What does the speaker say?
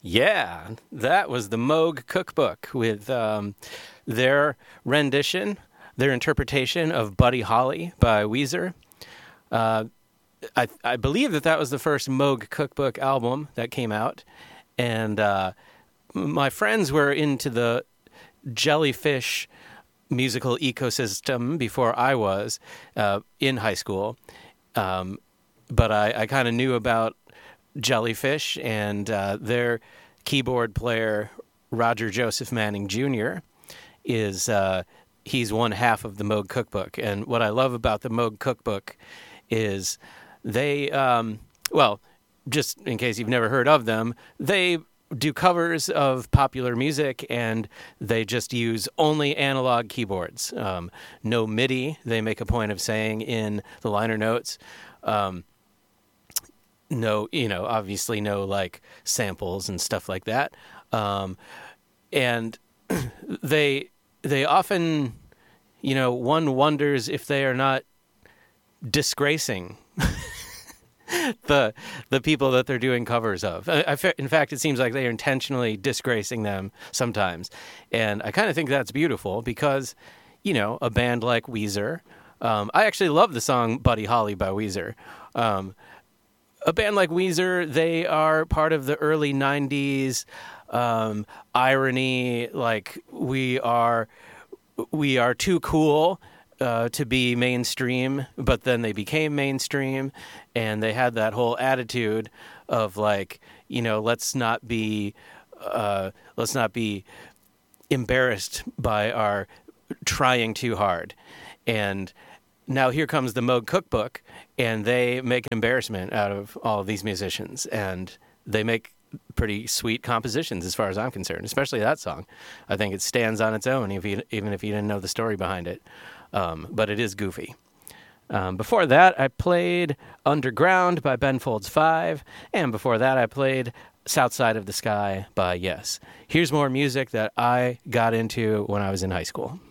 Yeah, that was the Moog Cookbook with their rendition, their interpretation of Buddy Holly by Weezer. Uh, I believe that was the first Moog Cookbook album that came out. And my friends were into the Jellyfish musical ecosystem before I was in high school. But I kind of knew about Jellyfish and their keyboard player, Roger Joseph Manning Jr., is he's one half of the Moog Cookbook. And what I love about the Moog Cookbook is they, well, just in case you've never heard of them, they do covers of popular music, and they just use only analog keyboards. No MIDI, they make a point of saying in the liner notes. No, obviously no like samples and stuff like that. And they often, one wonders if they are not disgracing the people that they're doing covers of. In fact, it seems like they are intentionally disgracing them sometimes. And I kind of think that's beautiful because, a band like Weezer, I actually love the song Buddy Holly by Weezer. A band like Weezer, they are part of the early 90s irony, like we are too cool to be mainstream, but then they became mainstream, and they had that whole attitude of like, let's not be embarrassed by our trying too hard. And now here comes the Moog Cookbook, and they make an embarrassment out of all of these musicians, and they make pretty sweet compositions as far as I'm concerned, especially that song. I think it stands on its own, even if you didn't know the story behind it. But it is goofy. Before that, I played Underground by Ben Folds 5, and before that, I played South Side of the Sky by Yes. Here's more music that I got into when I was in high school.